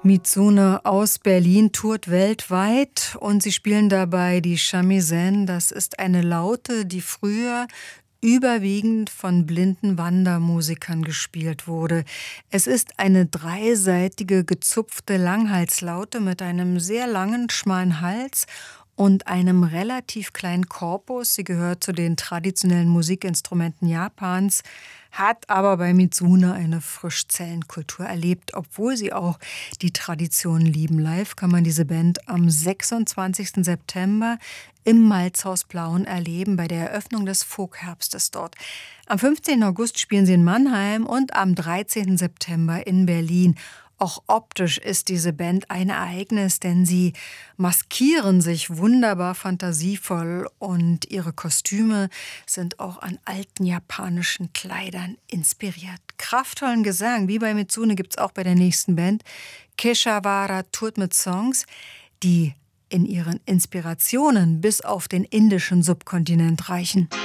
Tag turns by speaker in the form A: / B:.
A: Mitsune aus Berlin tourt weltweit und sie spielen dabei die Shamisen. Das ist eine Laute, die früher überwiegend von blinden Wandermusikern gespielt wurde. Es ist eine dreiseitige, gezupfte Langhalslaute mit einem sehr langen, schmalen Hals und einem relativ kleinen Korpus. Sie gehört zu den traditionellen Musikinstrumenten Japans, hat aber bei Mitsune eine Frischzellenkultur erlebt, obwohl sie auch die Tradition lieben. Live kann man diese Band am 26. September im Malzhaus Plauen erleben, bei der Eröffnung des Folkherbstes dort. Am 15. August spielen sie in Mannheim und am 13. September in Berlin. Auch optisch ist diese Band ein Ereignis, denn sie maskieren sich wunderbar fantasievoll und ihre Kostüme sind auch an alten japanischen Kleidern inspiriert. Kraftvollen Gesang, wie bei Mitsune, gibt's auch bei der nächsten Band. Keshawara tourt mit Songs, die in ihren Inspirationen bis auf den indischen Subkontinent reichen.